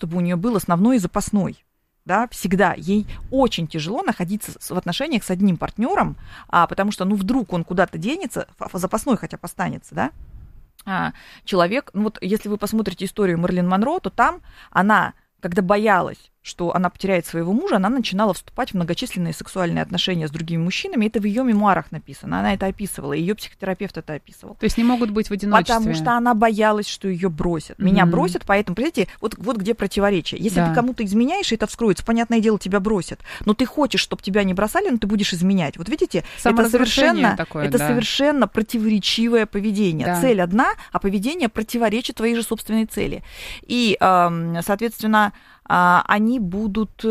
чтобы у нее был основной и запасной. Да, всегда. Ей очень тяжело находиться в отношениях с одним партнером, потому что, вдруг он куда-то денется, запасной хотя бы останется, да. Человек, вот если вы посмотрите историю Мэрилин Монро, то там она, когда боялась, что она потеряет своего мужа, она начинала вступать в многочисленные сексуальные отношения с другими мужчинами. Это в ее мемуарах написано. Она это описывала, ее психотерапевт это описывал. То есть не могут быть в одиночестве. Потому что она боялась, что ее бросят. Меня бросят, поэтому, понимаете, вот где противоречие. Если ты кому-то изменяешь, и это вскроется, понятное дело, тебя бросят. Но ты хочешь, чтобы тебя не бросали, но ты будешь изменять. Вот видите, это совершенно противоречивое поведение. Да. Цель одна, а поведение противоречит твоей же собственной цели. И, соответственно, они будут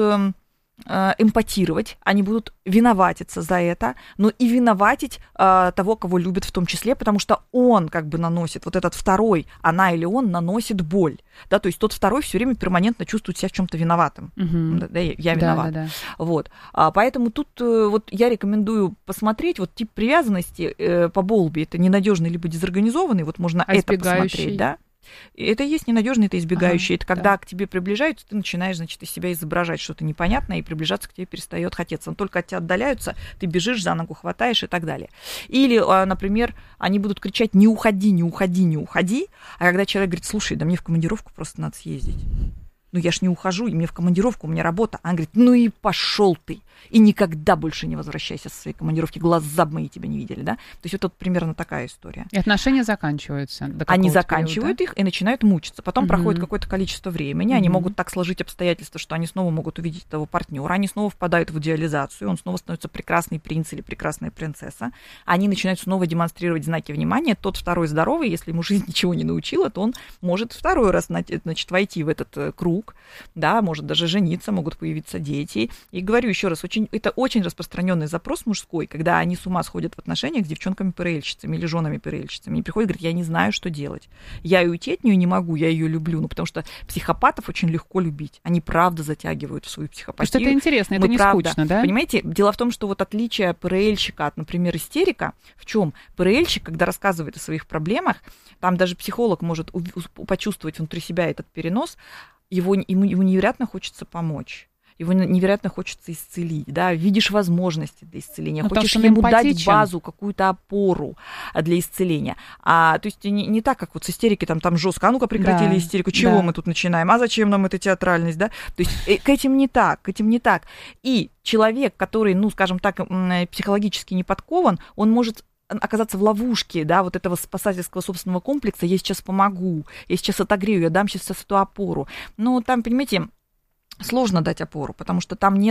эмпатировать, они будут виноватиться за это, но и виноватить того, кого любят в том числе, потому что он как бы наносит, вот этот второй, она или он наносит боль, да, то есть тот второй все время перманентно чувствует себя в чем-то виноватым, да, я виноват, да. Вот, поэтому тут вот я рекомендую посмотреть вот тип привязанности по Болби, это ненадежный либо дезорганизованный, вот можно это посмотреть, да. Это и есть ненадежный, это избегающий. Это когда к тебе приближаются, ты начинаешь, значит, из себя изображать что-то непонятное, и приближаться к тебе перестает хотеться. Но только от тебя отдаляются, ты бежишь, за ногу хватаешь и так далее. Или, например, они будут кричать: не уходи, не уходи, не уходи. А когда человек говорит: слушай, да мне в командировку просто надо съездить. Ну, я ж не ухожу, и мне в командировку, у меня работа. Она говорит: ну и пошел ты. И никогда больше не возвращайся со своей командировки. Глаза бы мои тебя не видели, да? То есть вот примерно такая история. И отношения заканчиваются. Они заканчивают периода? Их и начинают мучиться. Потом проходит какое-то количество времени. Они могут так сложить обстоятельства, что они снова могут увидеть этого партнера. Они снова впадают в идеализацию. Он снова становится прекрасный принц или прекрасная принцесса. Они начинают снова демонстрировать знаки внимания. Тот второй здоровый, если ему жизнь ничего не научила, то он может второй раз, значит, войти в этот круг. Да, может даже жениться, могут появиться дети. И говорю еще раз, это очень распространенный запрос мужской, когда они с ума сходят в отношениях с девчонками-ПРЛьщицами или женами-ПРЛьщицами. Они приходят и говорят: я не знаю, что делать. Я и уйти от нее не могу, я ее люблю. Потому что психопатов очень легко любить. Они правда затягивают в свою психопатию. Что это интересно, это не скучно, да? Понимаете, дело в том, что вот отличие ПРЛьщика от, например, истерика в чем? ПРЛьщик, когда рассказывает о своих проблемах, там даже психолог может почувствовать внутри себя этот перенос, ему невероятно хочется помочь. Его невероятно хочется исцелить, да, видишь возможности для исцеления, хочешь ему дать базу, какую-то опору для исцеления. То есть не так, как вот с истерикой, там жестко: а ну-ка прекратили истерику, чего мы тут начинаем, а зачем нам эта театральность, да? То есть к этим не так. И человек, который, скажем так, психологически не подкован, он может оказаться в ловушке, да, вот этого спасательского собственного комплекса: я сейчас помогу, я сейчас отогрею, я дам сейчас эту опору. Но там, понимаете, сложно дать опору, потому что там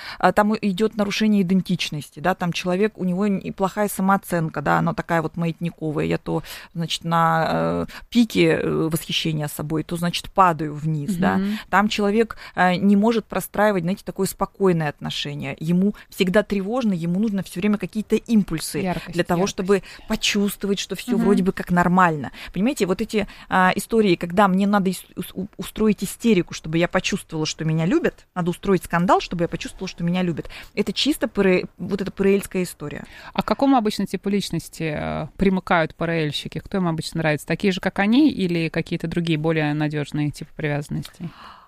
идет нарушение идентичности, да, там человек, у него плохая самооценка, да, она такая вот маятниковая, я то, значит, на пике восхищения собой, то, значит, падаю вниз, да, там человек не может простраивать, знаете, такое спокойное отношение, ему всегда тревожно, ему нужно все время какие-то импульсы для того, чтобы почувствовать, что все вроде бы как нормально, понимаете, вот эти истории, когда мне надо устроить истерику, чтобы я почувствовала, что меня любят, надо устроить скандал, чтобы я почувствовала, что меня любят. Это чисто вот эта ПРЛьская история. А к какому обычно типу личности примыкают ПРЛьщики? Кто им обычно нравится? Такие же, как они, или какие-то другие, более надежные типы привязанности?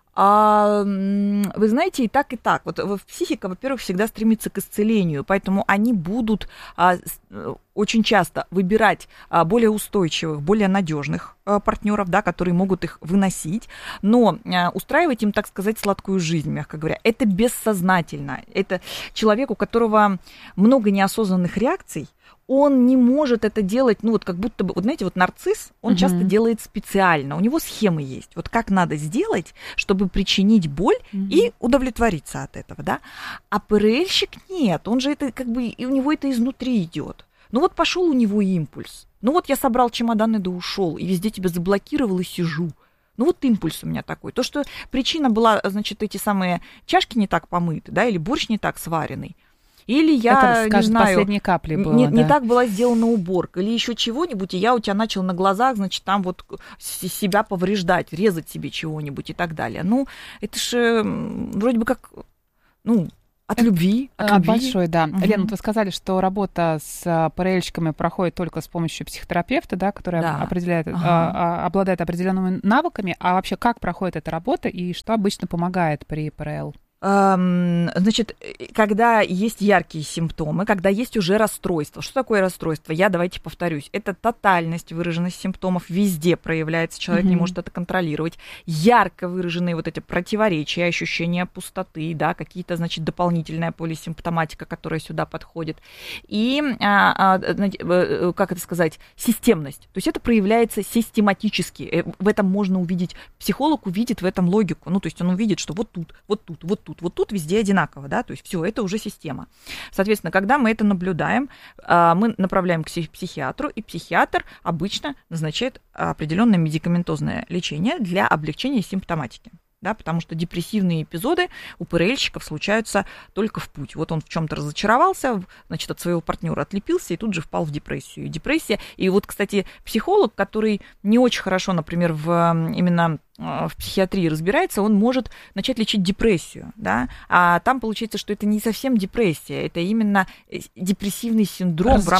Вы знаете, и так, и так. Вот психика, во-первых, всегда стремится к исцелению, поэтому они будут очень часто выбирать более устойчивых, более надежных партнеров, да, которые могут их выносить, но устраивать им, так сказать, сладкую жизнь, мягко говоря. Это бессознательно. Это человек, у которого много неосознанных реакций, он не может это делать, вот как будто бы, вот знаете, вот нарцисс, он часто делает специально, у него схемы есть, вот как надо сделать, чтобы причинить боль и удовлетвориться от этого, да, а ПРЛьщик нет, он же это как бы, и у него это изнутри идет. Вот пошел у него импульс, вот я собрал чемоданы да ушел, и везде тебя заблокировал и сижу. Вот импульс у меня такой. То, что причина была, значит, эти самые чашки не так помыты, да, или борщ не так сваренный. Или я, это, не знаю, последней капли было, не так была сделана уборка, или еще чего-нибудь, и я у тебя начал на глазах, значит, там вот себя повреждать, резать себе чего-нибудь и так далее. Это же вроде бы как, От любви. Большой, да. Лена, вот вы сказали, что работа с ПРЛьщиками проходит только с помощью психотерапевта, да, который обладает определенными навыками. А вообще, как проходит эта работа и что обычно помогает при ПРЛ? Значит, когда есть яркие симптомы, когда есть уже расстройство. Что такое расстройство? Давайте повторюсь. Это тотальность, выраженность симптомов везде проявляется, человек не может это контролировать. Ярко выраженные вот эти противоречия, ощущения пустоты, да, какие-то, значит, дополнительная полисимптоматика, которая сюда подходит. И, как это сказать, системность. То есть это проявляется систематически. В этом можно увидеть, психолог увидит в этом логику. Ну, то есть он увидит, что вот тут везде одинаково, да, то есть все, это уже система. Соответственно, когда мы это наблюдаем, мы направляем к психиатру, и психиатр обычно назначает определенное медикаментозное лечение для облегчения симптоматики. Да, потому что депрессивные эпизоды у ПРЛьщиков случаются только в путь. Вот он в чем-то разочаровался, значит, от своего партнера отлепился и тут же впал в депрессию. Депрессия. И вот, кстати, психолог, который не очень хорошо, например, именно в психиатрии разбирается, он может начать лечить депрессию, да, а там получается, что это не совсем депрессия, это именно депрессивный синдром в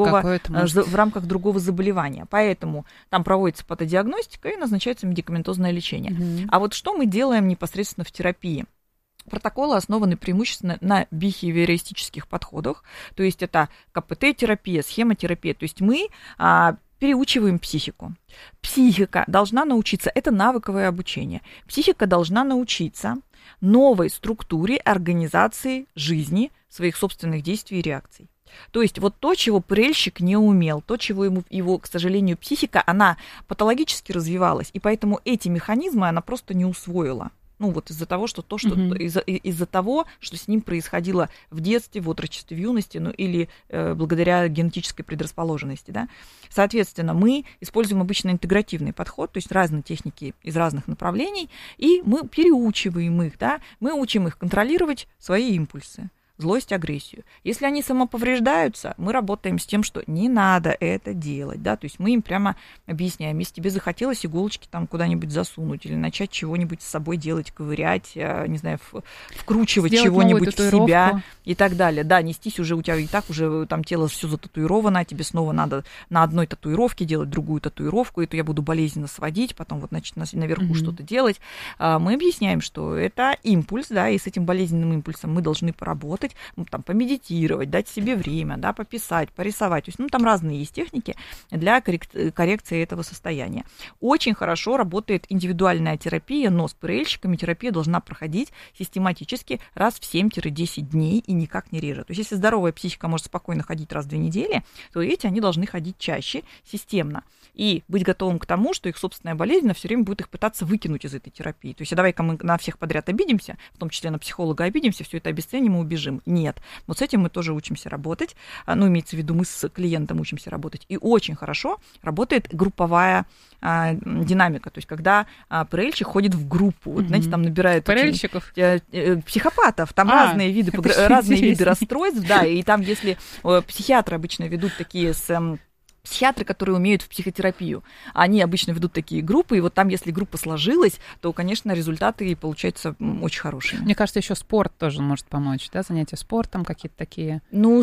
рамках другого заболевания. Поэтому там проводится патодиагностика и назначается медикаментозное лечение. А вот что мы делаем непосредственно в терапии? Протоколы основаны преимущественно на бихевиористических подходах, то есть это КПТ-терапия, схемотерапия, то есть мы переучиваем психику. Психика должна научиться, это навыковое обучение, психика должна научиться новой структуре организации жизни, своих собственных действий и реакций. То есть вот то, чего ПРЛьщик не умел, то, чего его, к сожалению, психика, она патологически развивалась, и поэтому эти механизмы она просто не усвоила. Ну, вот из-за того, что из-за того, что с ним происходило в детстве, в отрочестве, в юности, ну, или благодаря генетической предрасположенности, да. Соответственно, мы используем обычно интегративный подход, то есть разные техники из разных направлений, и мы переучиваем их, да, мы учим их контролировать свои импульсы. Злость, агрессию. Если они самоповреждаются, мы работаем с тем, что не надо это делать, да, то есть мы им прямо объясняем, если тебе захотелось иголочки там куда-нибудь засунуть или начать чего-нибудь с собой делать, ковырять, не знаю, вкручивать сделать чего-нибудь в себя и так далее. Да, нестись уже, у тебя и так уже там тело все зататуировано, а тебе снова надо на одной татуировке делать другую татуировку, это я буду болезненно сводить, потом вот, значит, наверху что-то делать. Мы объясняем, что это импульс, да, и с этим болезненным импульсом мы должны поработать, ну, там, помедитировать, дать себе время, да, пописать, порисовать. То есть, ну, там разные есть техники для коррекции этого состояния. Очень хорошо работает индивидуальная терапия, но с ПРЛьщиками терапия должна проходить систематически раз в 7-10 дней и никак не реже. То есть, если здоровая психика может спокойно ходить раз в 2 недели, то эти они должны ходить чаще, системно. И быть готовым к тому, что их собственная болезнь все время будет их пытаться выкинуть из этой терапии. То есть, давай-ка мы на всех подряд обидимся, в том числе на психолога обидимся, все это обесценим и убежим. Нет. Вот с этим мы тоже учимся работать. Ну, имеется в виду, мы с клиентом учимся работать. И очень хорошо работает групповая динамика. То есть, когда ПРЛьщик ходит в группу, вот, знаете, там набирают ПРЛьщиков? Психопатов, там разные виды расстройств, да, и там, если психиатры обычно ведут такие психиатры, которые умеют в психотерапию, они обычно ведут такие группы, и вот там, если группа сложилась, то, конечно, результаты получаются очень хорошие. Мне кажется, еще спорт тоже может помочь, да, занятия спортом какие-то такие. Ну,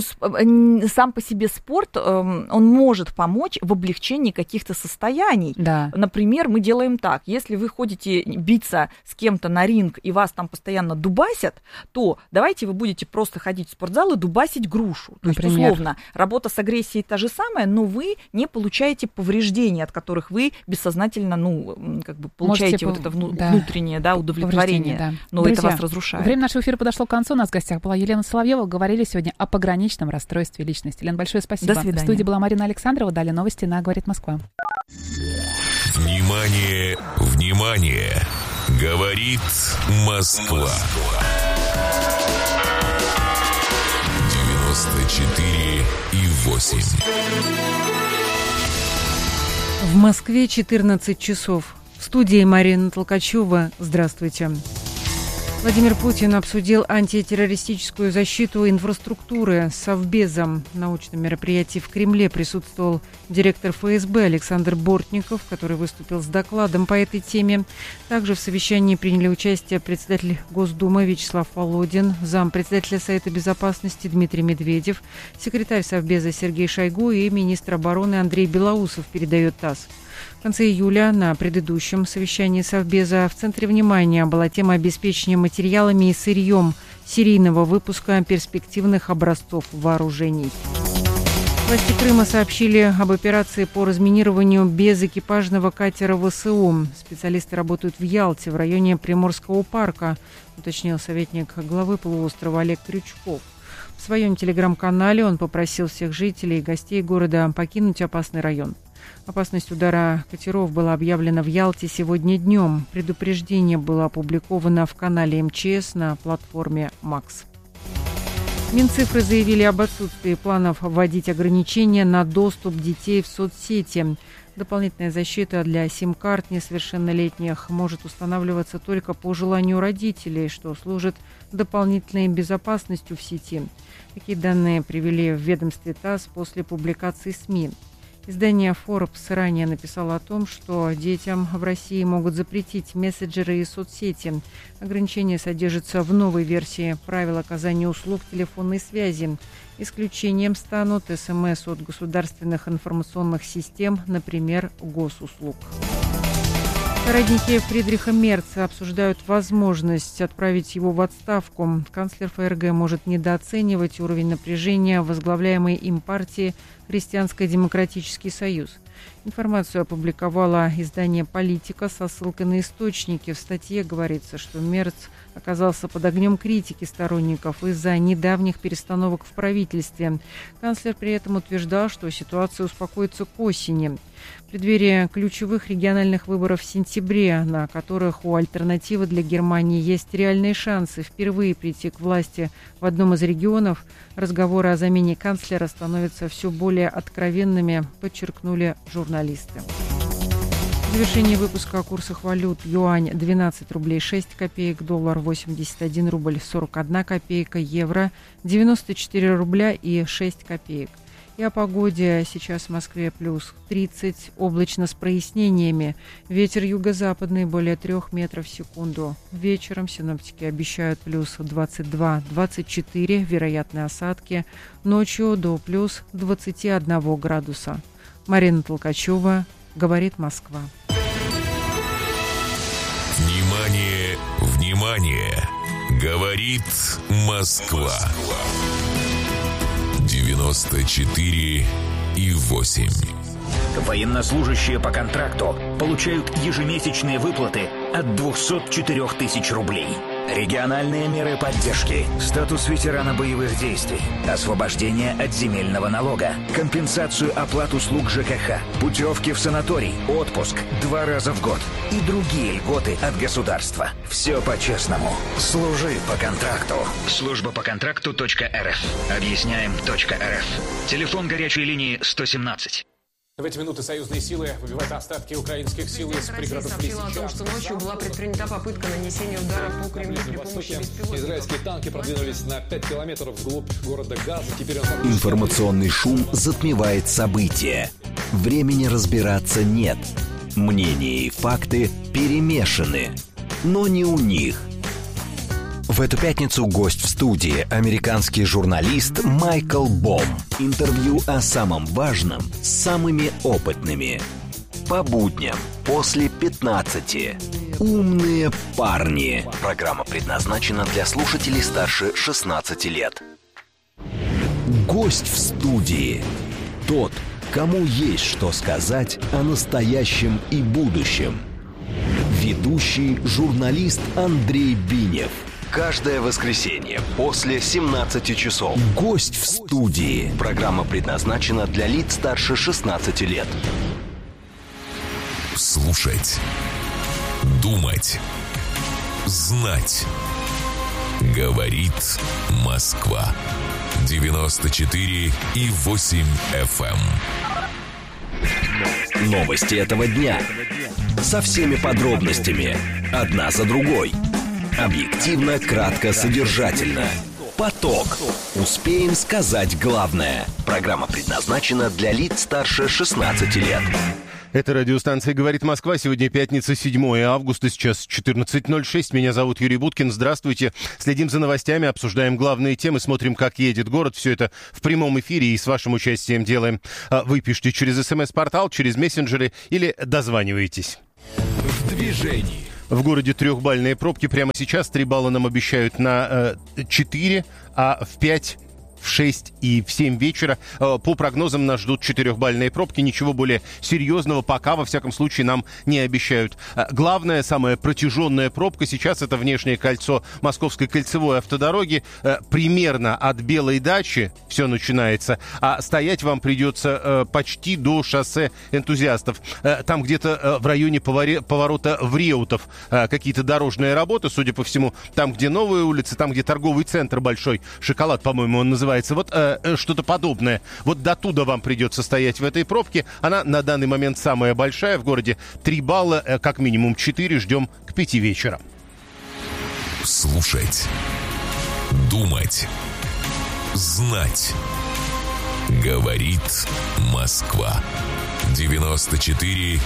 сам по себе спорт, он может помочь в облегчении каких-то состояний. Да. Например, мы делаем так, если вы ходите биться с кем-то на ринг, и вас там постоянно дубасят, то давайте вы будете просто ходить в спортзал и дубасить грушу. То есть, условно, работа с агрессией та же самая, но вы не получаете повреждений, от которых вы бессознательно, ну, как бы получаете вот это внутреннее, да, удовлетворение, да. Но друзья, это вас разрушает. Время нашего эфира подошло к концу. У нас в гостях была Елена Соловьева. Говорили сегодня о пограничном расстройстве личности. Лен, большое спасибо. До свидания. В студии была Марина Александрова. Далее новости на «Говорит Москва». Внимание, внимание! Говорит Москва. 94,8. В Москве 14 часов. В студии Марина Толкачева. Здравствуйте. Владимир Путин обсудил антитеррористическую защиту инфраструктуры с Совбезом. На научном мероприятии в Кремле присутствовал директор ФСБ Александр Бортников, который выступил с докладом по этой теме. Также в совещании приняли участие председатель Госдумы Вячеслав Володин, зампредседателя Совета Безопасности Дмитрий Медведев, секретарь Совбеза Сергей Шойгу и министр обороны Андрей Белоусов, передает ТАСС. В конце июля на предыдущем совещании Совбеза в центре внимания была тема обеспечения материалами и сырьем серийного выпуска перспективных образцов вооружений. Власти Крыма сообщили об операции по разминированию безэкипажного катера ВСУ. Специалисты работают в Ялте, в районе Приморского парка, уточнил советник главы полуострова Олег Крючков. В своем телеграм-канале он попросил всех жителей и гостей города покинуть опасный район. Опасность удара катеров была объявлена в Ялте сегодня днем. Предупреждение было опубликовано в канале МЧС на платформе МАКС. Минцифры заявили об отсутствии планов вводить ограничения на доступ детей в соцсети. Дополнительная защита для сим-карт несовершеннолетних может устанавливаться только по желанию родителей, что служит дополнительной безопасностью в сети. Такие данные привели в ведомстве ТАСС после публикации СМИ. Издание Forbes ранее написало о том, что детям в России могут запретить мессенджеры и соцсети. Ограничения содержатся в новой версии правил оказания услуг телефонной связи. Исключением станут СМС от государственных информационных систем, например, госуслуг. Соратники Фридриха Мерца обсуждают возможность отправить его в отставку. Канцлер ФРГ может недооценивать уровень напряжения возглавляемой им партии Христианско-демократический союз. Информацию опубликовало издание «Политика» со ссылкой на источники. В статье говорится, что Мерц оказался под огнем критики сторонников из-за недавних перестановок в правительстве. Канцлер при этом утверждал, что ситуация успокоится к осени. В преддверии ключевых региональных выборов в сентябре, на которых у «Альтернативы для Германии» есть реальные шансы впервые прийти к власти в одном из регионов, разговоры о замене канцлера становятся все более откровенными, подчеркнули журналисты. В завершении выпуска о курсах валют: юань 12 рублей 6 копеек, доллар 81 рубль 41 копейка, евро 94 рубля и 6 копеек. И о погоде. Сейчас в Москве плюс 30, облачно с прояснениями. Ветер юго-западный более 3 метров в секунду. Вечером синоптики обещают плюс 22-24, вероятные осадки. Ночью до плюс 21 градуса. Марина Толкачева, говорит Москва. Внимание, внимание! Говорит Москва. 94,8. Военнослужащие по контракту получают ежемесячные выплаты от 204 тысяч рублей. Региональные меры поддержки, статус ветерана боевых действий, освобождение от земельного налога, компенсацию оплат услуг ЖКХ, путевки в санаторий, отпуск 2 раза в год и другие льготы от государства. Все по-честному. Служи по контракту. Служба по контракту.рф. Объясняем.рф. Телефон горячей линии 117. В эти минуты союзные силы выбивают остатки украинских сил из пригородов сообщила о том, что ночью была предпринята попытка нанесения удара по Кремлю при помощи беспилотников. Израильские танки продвинулись на 5 километров вглубь города Газа. Теперь Информационный шум затмевает события. Времени разбираться нет. Мнения и факты перемешаны. Но не у них. В эту пятницу гость в студии – американский журналист Майкл Бом. Интервью о самом важном с самыми опытными. По будням после 15. Умные парни. Программа предназначена для слушателей старше 16 лет. Гость в студии. Тот, кому есть что сказать о настоящем и будущем. Ведущий журналист Андрей Бинев. Каждое воскресенье после 17 часов. Гость в студии. Программа предназначена для лиц старше 16 лет. Слушать. Думать. Знать. Говорит Москва. 94,8 FM. Новости этого дня. Со всеми подробностями. Одна за другой. Объективно, кратко, содержательно. Поток. Успеем сказать главное. Программа предназначена для лиц старше 16 лет. Это радиостанция «Говорит Москва». Сегодня пятница, 7 августа, сейчас 14:06. Меня зовут Юрий Буткин. Здравствуйте. Следим за новостями, обсуждаем главные темы, смотрим, как едет город. Все это в прямом эфире и с вашим участием делаем. Вы пишите через СМС-портал, через мессенджеры или дозваниваетесь. В движении. В городе трехбальные пробки. Прямо сейчас 3 балла нам обещают на 4, а в 5... в 6 и в 7 вечера. По прогнозам нас ждут 4-бальные пробки. Ничего более серьезного пока, во всяком случае, нам не обещают. Главная, самая протяженная пробка сейчас — это внешнее кольцо Московской кольцевой автодороги. Примерно от Белой дачи все начинается, а стоять вам придется почти до шоссе Энтузиастов. Там где-то в районе поворота в Реутов какие-то дорожные работы, судя по всему. Там, где новые улицы, там, где торговый центр большой, «Шоколад», по-моему, он называется. Вот что-то подобное. Вот до туда вам придется стоять в этой пробке. Она на данный момент самая большая в городе. 3 балла, как минимум 4. Ждем к 5 вечера. Слушать. Думать. Знать. Говорит Москва. 94,8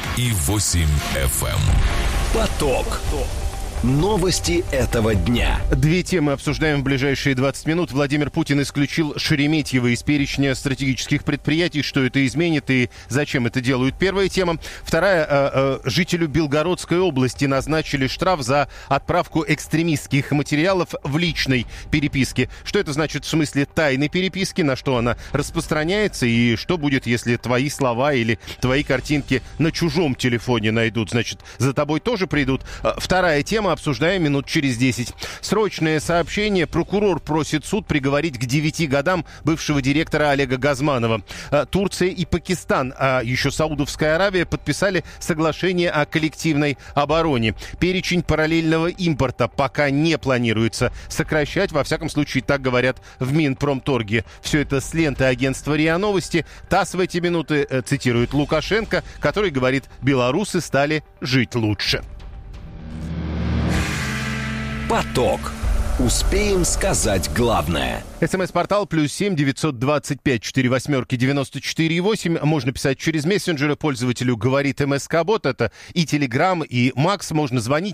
FM. Поток. Новости этого дня. 2 темы обсуждаем в ближайшие 20 минут. Владимир Путин исключил Шереметьево из перечня стратегических предприятий. Что это изменит и зачем это делают? Первая тема. Вторая. Жителю Белгородской области назначили штраф за отправку экстремистских материалов в личной переписке. Что это значит в смысле тайной переписки? На что она распространяется? И что будет, если твои слова или твои картинки на чужом телефоне найдут? Значит, за тобой тоже придут? Вторая тема. Обсуждаем минут через 10. Срочное сообщение. Прокурор просит суд приговорить к 9 годам бывшего директора Олега Газманова. Турция и Пакистан, а еще Саудовская Аравия подписали соглашение о коллективной обороне. Перечень параллельного импорта пока не планируется сокращать. Во всяком случае, так говорят в Минпромторге. Все это с ленты агентства РИА Новости. ТАСС в эти минуты цитирует Лукашенко, который говорит: белорусы стали жить лучше. Поток. Успеем сказать главное. СМС-портал +7 925 48 94,8. Можно писать через мессенджеры. Пользователю говорит МСК-бот. Это и Телеграм, и Макс. Можно звонить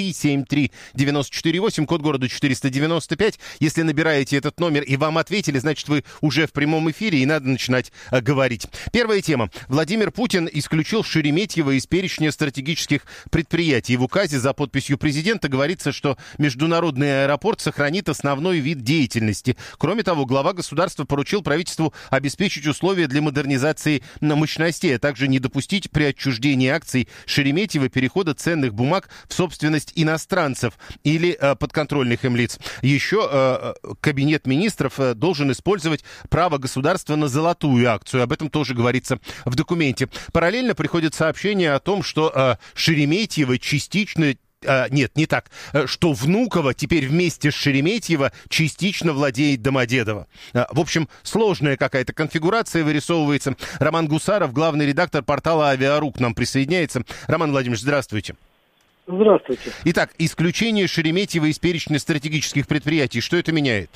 7373-94,8, код города 495. Если набираете этот номер и вам ответили, значит, вы уже в прямом эфире и надо начинать говорить. Первая тема. Владимир Путин исключил Шереметьево из перечня стратегических предприятий. В указе за подписью президента говорится, что международный аэропорт сохранит основной вид деятельности. Кроме того, глава государства поручил правительству обеспечить условия для модернизации мощностей, а также не допустить при отчуждении акций Шереметьево перехода ценных бумаг в собственность иностранцев или подконтрольных им лиц. Еще Кабинет министров должен использовать право государства на золотую акцию. Об этом тоже говорится в документе. Параллельно приходит сообщение о том, что Шереметьево частично... Нет, не так. Что Внуково теперь вместе с Шереметьево частично владеет Домодедово. В общем, сложная какая-то конфигурация вырисовывается. Роман Гусаров, главный редактор портала «Авиару», к нам присоединяется. Роман Владимирович, здравствуйте. Здравствуйте. Итак, исключение Шереметьево из перечня стратегических предприятий. Что это меняет?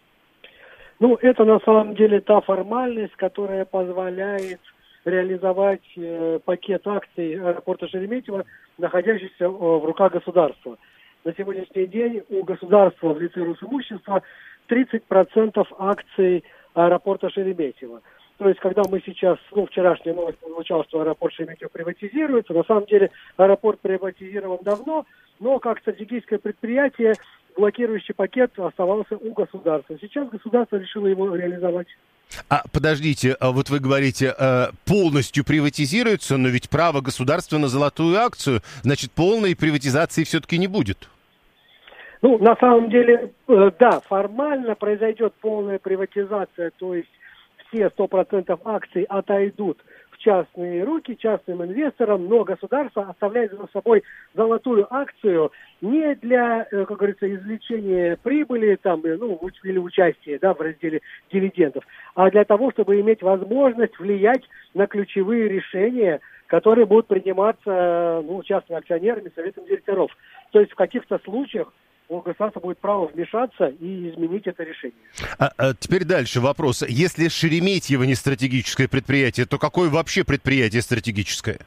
Ну, это на самом деле та формальность, которая позволяет реализовать пакет акций аэропорта Шереметьево, находящихся в руках государства. На сегодняшний день у государства в лице Росимущества 30% акций аэропорта Шереметьево. То есть, когда мы сейчас, вчерашняя новость прозвучала, что аэропорт Шереметьево приватизируется, на самом деле аэропорт приватизирован давно, но как стратегическое предприятие блокирующий пакет оставался у государства. Сейчас государство решило его реализовать. Подождите, вот вы говорите, полностью приватизируется, но ведь право государства на золотую акцию, значит, полной приватизации все-таки не будет. Ну, на самом деле, да, формально произойдет полная приватизация, то есть все 100% акций отойдут в частные руки, частным инвесторам, но государство оставляет за собой золотую акцию не для, как говорится, извлечения прибыли там, или участия, да, в разделе дивидендов, а для того, чтобы иметь возможность влиять на ключевые решения, которые будут приниматься частными акционерами, советом директоров. То есть в каких-то случаях у государства будет право вмешаться и изменить это решение. Теперь дальше вопрос. Если Шереметьево не стратегическое предприятие, то какое вообще предприятие стратегическое?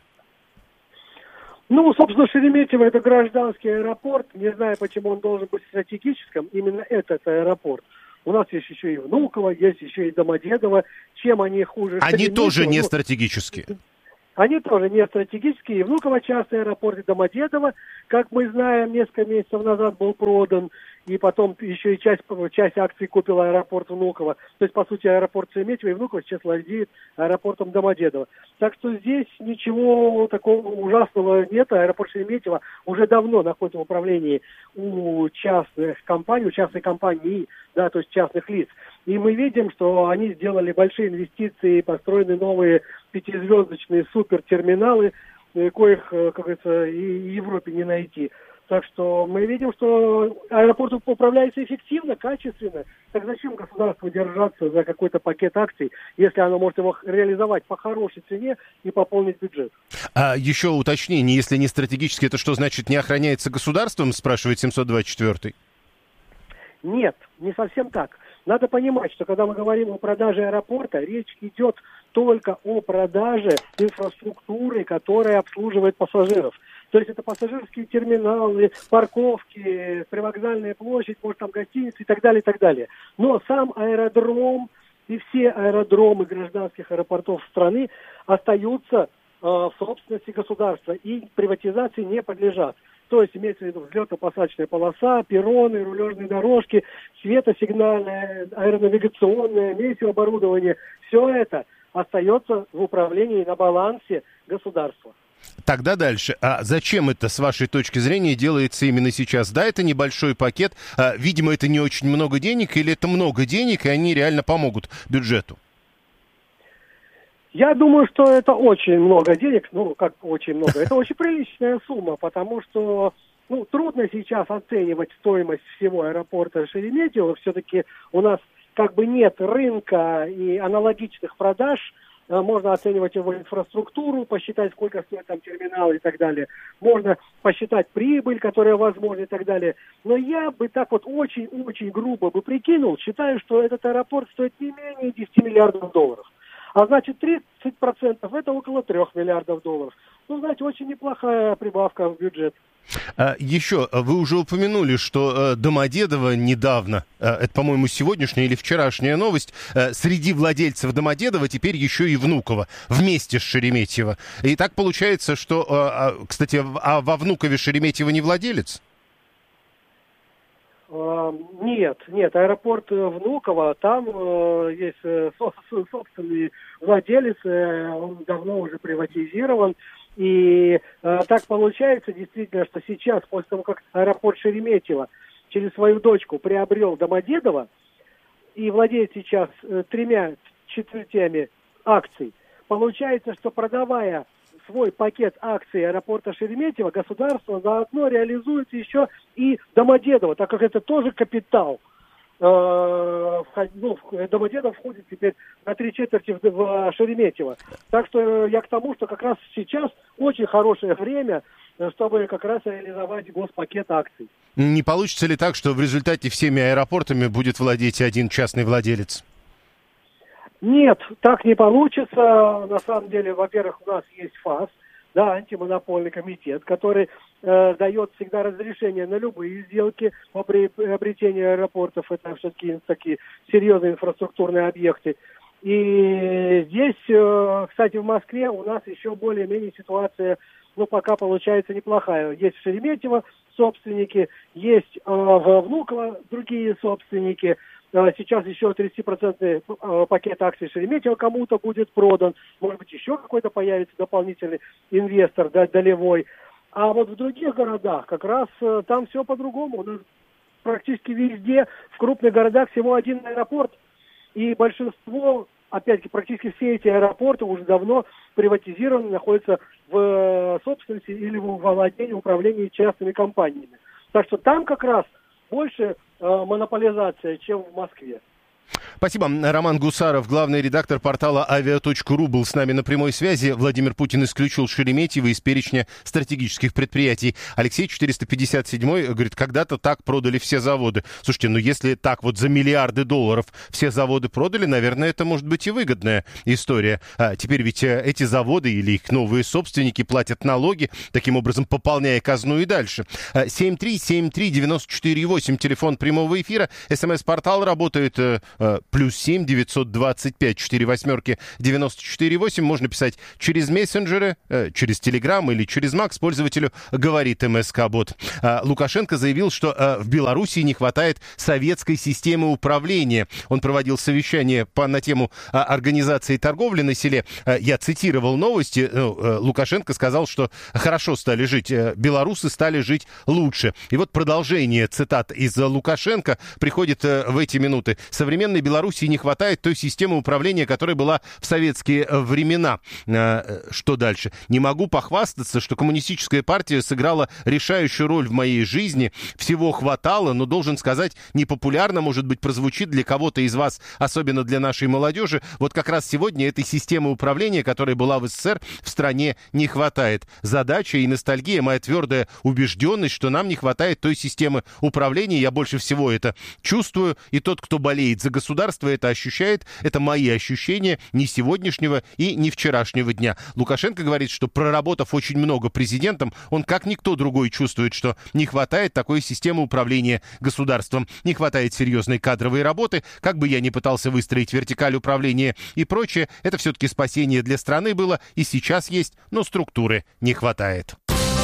Ну, собственно, Шереметьево – это гражданский аэропорт. Не знаю, почему он должен быть стратегическим. Именно этот аэропорт. У нас есть еще и Внуково, есть еще и Домодедово. Чем они хуже? Они тоже не стратегические. Они тоже не стратегические. И Внуково частный аэропорт, и Домодедово, как мы знаем, несколько месяцев назад был продан. И потом еще и часть акций купил аэропорт Внуково. То есть, по сути, аэропорт Шереметьево и Внуково сейчас владеет аэропортом Домодедово. Так что здесь ничего такого ужасного нет. Аэропорт Шереметьево уже давно находится в управлении у частных компаний, у частной компании, да, то есть частных лиц. И мы видим, что они сделали большие инвестиции, построены новые 5-звездочные супертерминалы, коих, как говорится, и в Европе не найти. Так что мы видим, что аэропорт управляется эффективно, качественно. Так зачем государству держаться за какой-то пакет акций, если оно может его реализовать по хорошей цене и пополнить бюджет? А еще уточнение, если не стратегически, это что значит, не охраняется государством, спрашивает 724-й? Нет, не совсем так. Надо понимать, что когда мы говорим о продаже аэропорта, речь идет только о продаже инфраструктуры, которая обслуживает пассажиров. То есть это пассажирские терминалы, парковки, привокзальная площадь, может там гостиницы и так далее, и так далее. Но сам аэродром и все аэродромы гражданских аэропортов страны остаются в собственности государства и приватизации не подлежат. То есть имеется в виду взлетно-посадочная полоса, перроны, рулежные дорожки, светосигнальное, аэронавигационное, метеооборудование. Все это остается в управлении на балансе государства. Тогда дальше. А зачем это, с вашей точки зрения, делается именно сейчас? Да, это небольшой пакет. Видимо, это не очень много денег, или это много денег, и они реально помогут бюджету? Я думаю, что это очень много денег. Ну, как очень много. Это очень приличная сумма, потому что трудно сейчас оценивать стоимость всего аэропорта Шереметьево. Все-таки у нас как бы нет рынка и аналогичных продаж. Можно оценивать его инфраструктуру, посчитать, сколько стоит там терминал и так далее. Можно посчитать прибыль, которая возможна и так далее. Но я бы так вот очень-очень грубо бы прикинул, считаю, что этот аэропорт стоит не менее 10 миллиардов долларов. А значит, 30% это около 3 миллиардов долларов. Ну, знаете, очень неплохая прибавка в бюджет. Еще, вы уже упомянули, что Домодедово недавно, это, по-моему, сегодняшняя или вчерашняя новость, среди владельцев Домодедова теперь еще и Внуково, вместе с Шереметьево. И так получается, что, кстати, во Внукове Шереметьево не владелец? Нет, аэропорт Внуково, там есть собственный владелец, он давно уже приватизирован. И так получается действительно, что сейчас, после того, как аэропорт Шереметьево через свою дочку приобрел Домодедово и владеет сейчас 3/4 акций, получается, что продавая свой пакет акций аэропорта Шереметьево, государство заодно реализует еще и Домодедово, так как это тоже капитал. Домодедово входит теперь на 3/4 в Шереметьево. Так что я к тому, что как раз сейчас очень хорошее время, чтобы как раз реализовать госпакет акций. Не получится ли так, что в результате всеми аэропортами будет владеть один частный владелец? Нет, так не получится. На самом деле, во-первых, у нас есть ФАС, да, антимонопольный комитет, который дает всегда разрешение на любые сделки по приобретению аэропортов. Это все-таки такие серьезные инфраструктурные объекты. И здесь, кстати, в Москве у нас еще более-менее ситуация, пока получается неплохая. Есть в Шереметьево собственники, есть в Внуково другие собственники. Сейчас еще 30% пакет акций Шереметьево кому-то будет продан. Может быть, еще какой-то появится дополнительный инвестор, долевой. А вот в других городах как раз там все по-другому. У нас практически везде, в крупных городах, всего один аэропорт. И большинство, опять-таки, практически все эти аэропорты уже давно приватизированы, находятся в собственности или в владении, управлении частными компаниями. Так что там как раз больше монополизация, чем в Москве. Спасибо. Роман Гусаров, главный редактор портала avia.ru, был с нами на прямой связи. Владимир Путин исключил Шереметьево из перечня стратегических предприятий. Алексей 457 говорит, когда-то так продали все заводы. Слушайте, ну если так вот за миллиарды долларов все заводы продали, наверное, это может быть и выгодная история. Теперь ведь эти заводы или их новые собственники платят налоги, таким образом пополняя казну и дальше. 7373948, телефон прямого эфира. СМС-портал работает +7 925 48 94 8. Можно писать через мессенджеры, через Телеграм или через Макс пользователю «Говорит МСК-бот». Лукашенко заявил, что в Беларуси не хватает советской системы управления. Он проводил совещание на тему организации торговли на селе. Я цитировал новости. Лукашенко сказал, что хорошо стали жить, белорусы стали жить лучше. И вот продолжение цитат из Лукашенко приходит в эти минуты. Современной Белоруссии не хватает той системы управления, которая была в советские времена. Что дальше? Не могу похвастаться, что коммунистическая партия сыграла решающую роль в моей жизни. Всего хватало, но должен сказать, непопулярно, может быть, прозвучит для кого-то из вас, особенно для нашей молодежи. Вот как раз сегодня этой системы управления, которая была в СССР, в стране не хватает. Задача и ностальгия, моя твердая убежденность, что нам не хватает той системы управления. Я больше всего это чувствую. И тот, кто болеет за государство, это ощущает. Это мои ощущения не сегодняшнего и не вчерашнего дня. Лукашенко говорит, что проработав очень много президентом, он как никто другой чувствует, что не хватает такой системы управления государством. Не хватает серьезной кадровой работы. Как бы я ни пытался выстроить вертикаль управления и прочее, это все-таки спасение для страны было и сейчас есть, но структуры не хватает.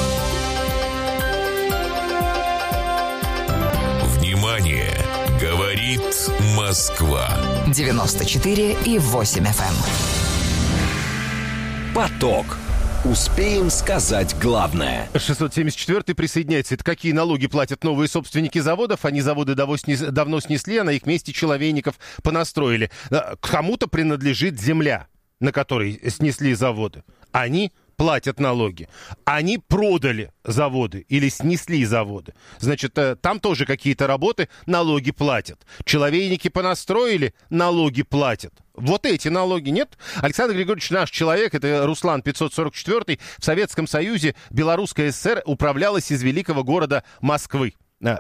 Внимание! Говорит Москва. 94,8 FM. Поток. Успеем сказать главное. 674-й присоединяется. Это какие налоги платят новые собственники заводов? Они заводы давно снесли, а на их месте человейников понастроили. Кому-то принадлежит земля, на которой снесли заводы. Они платят налоги. Они продали заводы или снесли заводы. Значит, там тоже какие-то работы, налоги платят. Человейники понастроили, налоги платят. Вот эти налоги нет. Александр Григорьевич наш человек, это Руслан 544. В Советском Союзе Белорусская ССР управлялась из великого города Москвы.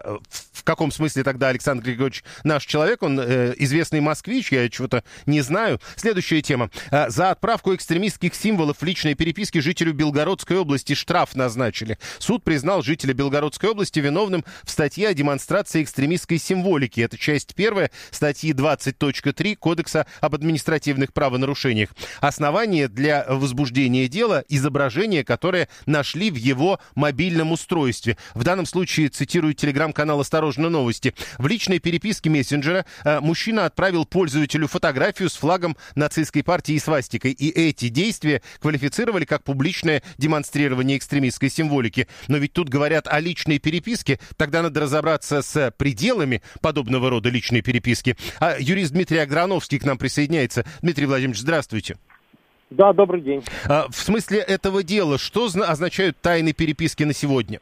В каком смысле тогда Александр Григорьевич наш человек? Он известный москвич, я чего-то не знаю. Следующая тема. За отправку экстремистских символов в личной переписке жителю Белгородской области штраф назначили. Суд признал жителя Белгородской области виновным в статье о демонстрации экстремистской символики. Это часть 1 статьи 20.3 Кодекса об административных правонарушениях. Основание для возбуждения дела — изображение, которое нашли в его мобильном устройстве. В данном случае, цитирую телеграм-канал «Осторожно, новости». В личной переписке мессенджера мужчина отправил пользователю фотографию с флагом нацистской партии и свастикой. И эти действия квалифицировали как публичное демонстрирование экстремистской символики. Но ведь тут говорят о личной переписке. Тогда надо разобраться с пределами подобного рода личной переписки. Юрист Дмитрий Аграновский к нам присоединяется. Дмитрий Владимирович, здравствуйте. Да, добрый день. В смысле этого дела, что означают тайны переписки на сегодня?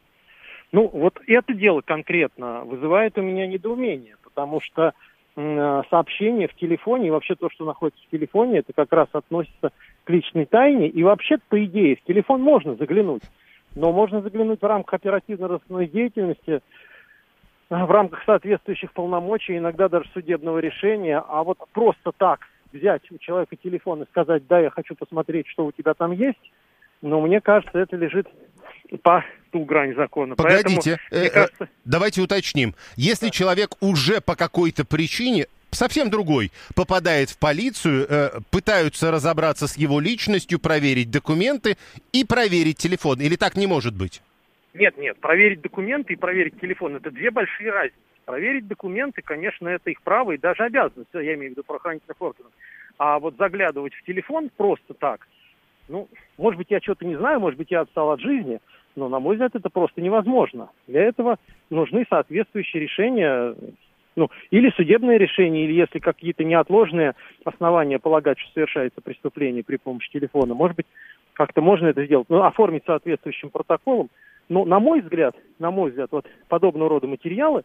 Ну, вот это дело конкретно вызывает у меня недоумение, потому что сообщение в телефоне, и вообще то, что находится в телефоне, это как раз относится к личной тайне, и вообще, по идее, в телефон можно заглянуть, но можно заглянуть в рамках оперативно-розыскной деятельности, в рамках соответствующих полномочий, иногда даже судебного решения, а вот просто так взять у человека телефон и сказать: да, я хочу посмотреть, что у тебя там есть, но мне кажется, это лежит по ту грань закона. Погодите, поэтому, кажется... давайте уточним. Если человек уже по какой-то причине, совсем другой, попадает в полицию, пытаются разобраться с его личностью, проверить документы и проверить телефон, или так не может быть? Нет, проверить документы и проверить телефон — это две большие разницы. Проверить документы, конечно, это их право и даже обязанность, я имею в виду правоохранительных органов. А вот заглядывать в телефон просто так, ну, может быть, я что-то не знаю, может быть, я отстал от жизни, но, на мой взгляд, это просто невозможно. Для этого нужны соответствующие решения, ну, или судебные решения, или если какие-то неотложные основания полагать, что совершается преступление при помощи телефона, может быть, как-то можно это сделать, ну, оформить соответствующим протоколом. Но, на мой взгляд, вот подобного рода материалы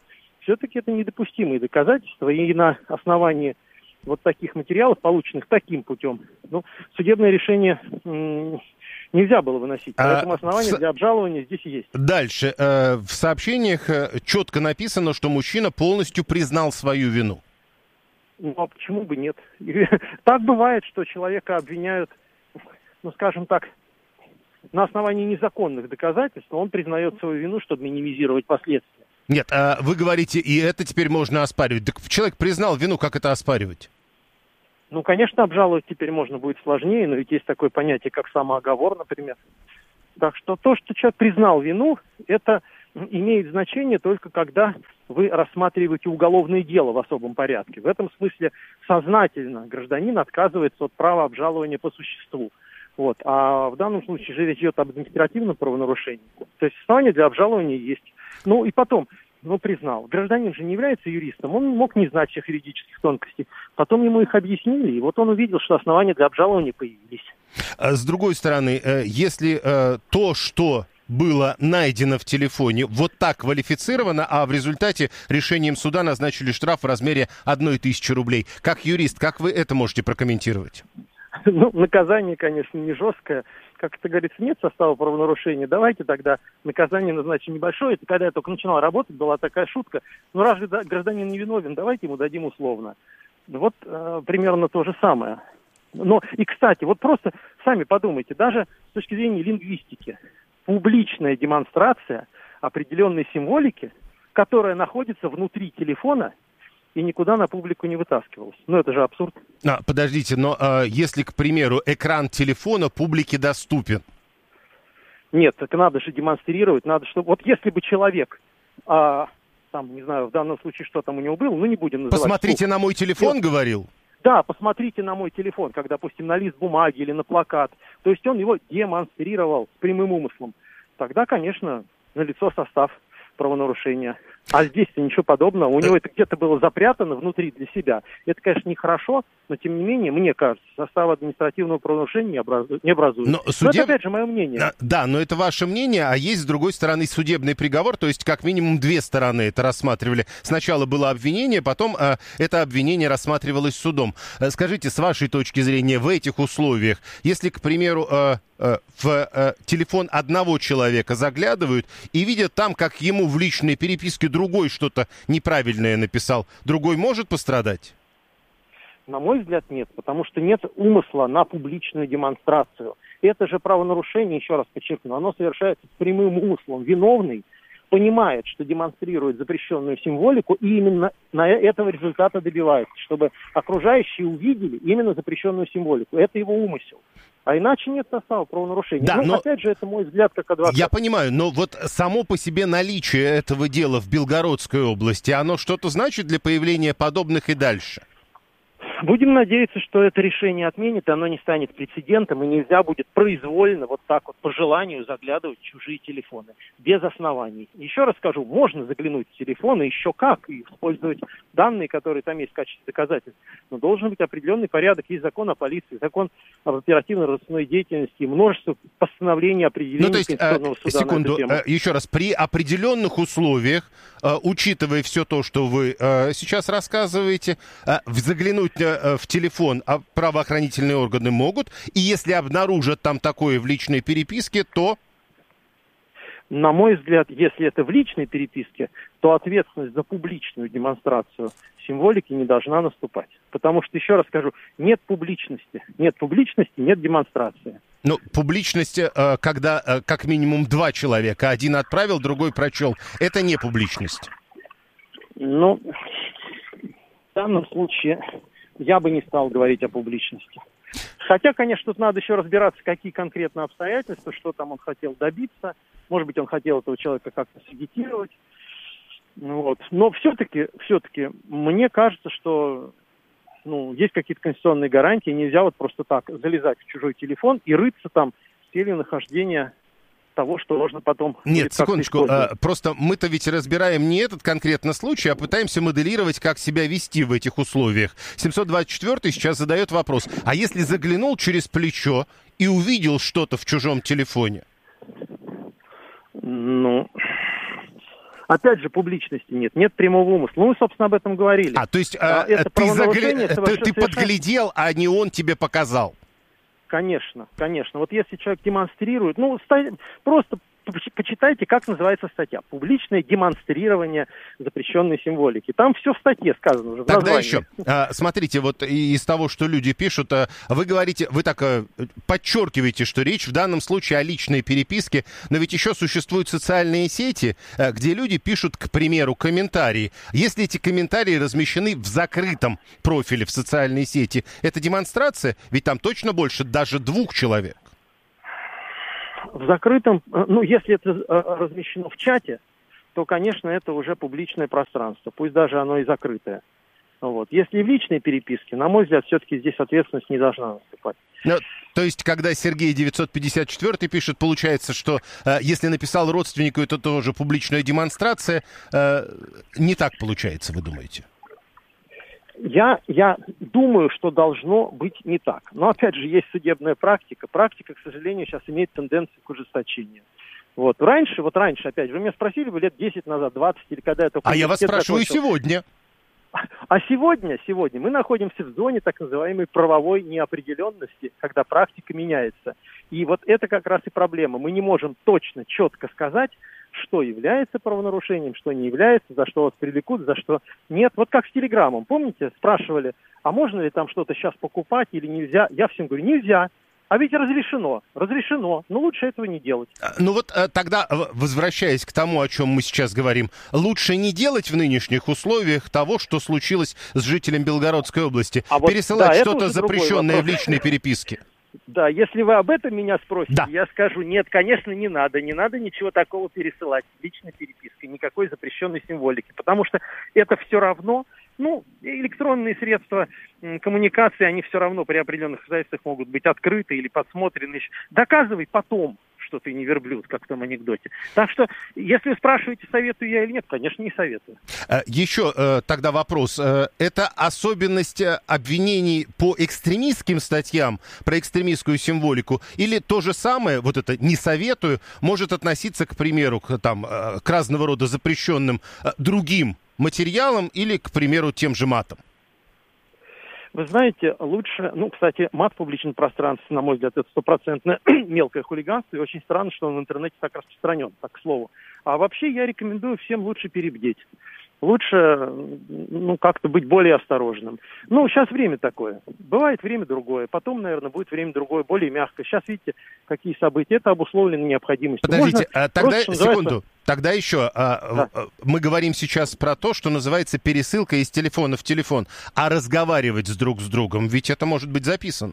все-таки это недопустимые доказательства, и на основании вот таких материалов, полученных таким путем, судебное решение нельзя было выносить. Поэтому основания для обжалования здесь есть. Дальше. В сообщениях четко написано, что мужчина полностью признал свою вину. А почему бы нет? Так бывает, что человека обвиняют, скажем так, на основании незаконных доказательств, но он признает свою вину, чтобы минимизировать последствия. Нет, вы говорите, и это теперь можно оспаривать. Так человек признал вину, как это оспаривать? Конечно, обжаловать теперь можно будет сложнее, но ведь есть такое понятие, как самооговор, например. Так что то, что человек признал вину, это имеет значение только когда вы рассматриваете уголовное дело в особом порядке. В этом смысле сознательно гражданин отказывается от права обжалования по существу. А в данном случае же речь идет об административном правонарушении. То есть основания для обжалования есть. И потом, признал. Гражданин же не является юристом, он мог не знать всех юридических тонкостей. Потом ему их объяснили, и он увидел, что основания для обжалования появились. С другой стороны, если то, что было найдено в телефоне, вот так квалифицировано, а в результате решением суда назначили штраф в размере 1000 рублей. Как юрист, как вы это можете прокомментировать? Наказание, конечно, не жесткое. Как это говорится, нет состава правонарушения. Давайте тогда наказание назначим небольшое. Это когда я только начинал работать, была такая шутка. Разве гражданин не виновен? Давайте ему дадим условно. Примерно то же самое. И, кстати, просто сами подумайте, даже с точки зрения лингвистики, публичная демонстрация определенной символики, которая находится внутри телефона, и никуда на публику не вытаскивалось. Это же абсурд. Подождите, но если, к примеру, экран телефона публике доступен? Нет, так надо же демонстрировать, надо, чтобы... если бы человек, не знаю, в данном случае, что там у него было, не будем называть... Посмотрите на мой телефон, говорил? Да, посмотрите на мой телефон, как, допустим, на лист бумаги или на плакат. То есть он его демонстрировал с прямым умыслом. Тогда, конечно, налицо состав правонарушения. А здесь-то ничего подобного. У него это где-то было запрятано внутри для себя. Это, конечно, нехорошо, но, тем не менее, мне кажется, состав административного правонарушения не образует. Но это, опять же, мое мнение. Да, но это ваше мнение, а есть, с другой стороны, судебный приговор, то есть, как минимум, две стороны это рассматривали. Сначала было обвинение, потом это обвинение рассматривалось судом. Скажите, с вашей точки зрения, в этих условиях, если, к примеру, в телефон одного человека заглядывают и видят там, как ему в личной переписке другой что-то неправильное написал, другой может пострадать? На мой взгляд, нет, потому что нет умысла на публичную демонстрацию. Это же правонарушение, еще раз подчеркну, оно совершается с прямым умыслом. Виновный понимает, что демонстрирует запрещенную символику, и именно на этого результата добивается, чтобы окружающие увидели именно запрещенную символику. Это его умысел. А иначе нет состава правонарушения. Да, но опять же, это мой взгляд как адвоката. Я понимаю, но само по себе наличие этого дела в Белгородской области, оно что-то значит для появления подобных и дальше? Будем надеяться, что это решение отменит, и оно не станет прецедентом, и нельзя будет произвольно, по желанию заглядывать в чужие телефоны, без оснований. Еще раз скажу, можно заглянуть в телефон, и еще как, и использовать данные, которые там есть в качестве доказательств. Но должен быть определенный порядок. Есть закон о полиции, закон об оперативно-розыскной деятельности, множество постановлений, определений Конституционного суда на эту тему. Еще раз, при определенных условиях, учитывая все то, что вы сейчас рассказываете, заглянуть в телефон правоохранительные органы могут, и если обнаружат там такое в личной переписке, то... На мой взгляд, если это в личной переписке, то ответственность за публичную демонстрацию символики не должна наступать. Потому что, еще раз скажу, нет публичности, нет демонстрации. Ну, публичность, когда как минимум два человека, один отправил, другой прочел, это не публичность. В данном случае я бы не стал говорить о публичности. Хотя, конечно, тут надо еще разбираться, какие конкретно обстоятельства, что там он хотел добиться. Может быть, он хотел этого человека как-то сагитировать. Но все-таки мне кажется, что есть какие-то конституционные гарантии. Нельзя просто так залезать в чужой телефон и рыться там с целью нахождения того, что можно потом... Нет, секундочку, просто мы-то ведь разбираем не этот конкретно случай, а пытаемся моделировать, как себя вести в этих условиях. 724-й сейчас задает вопрос, а если заглянул через плечо и увидел что-то в чужом телефоне? опять же, публичности нет прямого умысла. Ну, мы, собственно, об этом говорили. То есть ты подглядел, а не он тебе показал? Конечно. Вот если человек демонстрирует, просто почитайте, как называется статья. Публичное демонстрирование запрещенной символики. Там все в статье сказано уже. Тогда еще, смотрите, вот из того, что люди пишут, вы говорите, вы так подчеркиваете, что речь в данном случае о личной переписке, но ведь еще существуют социальные сети, где люди пишут, к примеру, комментарии. Если эти комментарии размещены в закрытом профиле в социальной сети, это демонстрация? Ведь там точно больше даже 2 человек. В закрытом, если это размещено в чате, то, конечно, это уже публичное пространство, пусть даже оно и закрытое. Вот. Если в личной переписке, на мой взгляд, все-таки здесь ответственность не должна наступать. То есть, когда Сергей 954 пишет, получается, что если написал родственнику, это тоже публичная демонстрация. Не так получается, вы думаете? Я думаю, что должно быть не так. Но, опять же, есть судебная практика. Практика, к сожалению, сейчас имеет тенденцию к ужесточению. Вот раньше, опять же, вы меня спросили бы лет 10 назад, 20, или когда я только... А я вас спрашиваю сегодня. А сегодня мы находимся в зоне так называемой правовой неопределенности, когда практика меняется. И вот это как раз и проблема. Мы не можем точно, четко сказать, что является правонарушением, что не является, за что вас привлекут, за что нет. Вот как с Телеграмом. Помните, спрашивали, а можно ли там что-то сейчас покупать или нельзя? Я всем говорю, нельзя. А ведь разрешено, но лучше этого не делать. Тогда, возвращаясь к тому, о чем мы сейчас говорим, лучше не делать в нынешних условиях того, что случилось с жителем Белгородской области. Пересылать что-то запрещенное в личной переписке. Да, если вы об этом меня спросите, я скажу, нет, конечно, не надо ничего такого пересылать, личной перепиской, никакой запрещенной символики, потому что это все равно, электронные средства коммуникации, они все равно при определенных обстоятельствах могут быть открыты или подсмотрены. Доказывай потом, что ты не верблюд, как в том анекдоте. Так что, если вы спрашиваете, советую я или нет, конечно, не советую. Еще тогда вопрос. Это особенность обвинений по экстремистским статьям, про экстремистскую символику, или то же самое, вот это «не советую», может относиться, к примеру, к разного рода запрещенным другим материалам или, к примеру, тем же матам? Вы знаете, лучше, кстати, мат в публичном пространстве, на мой взгляд, это стопроцентное мелкое хулиганство, и очень странно, что он в интернете так распространен, так к слову. А вообще я рекомендую всем лучше перебдеть. Лучше, как-то быть более осторожным. Сейчас время такое. Бывает время другое. Потом, наверное, будет время другое, более мягкое. Сейчас, видите, какие события. Это обусловлено необходимостью. Подождите, тогда, секунду. Тогда еще, мы говорим сейчас про то, что называется пересылка из телефона в телефон. А разговаривать друг с другом, ведь это может быть записано.